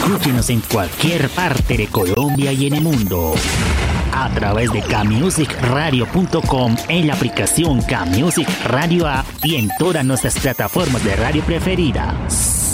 Escúchenos en cualquier parte de Colombia y en el mundo a través de kmusicradio.com, en la aplicación Kmusic Radio App y en todas nuestras plataformas de radio preferidas.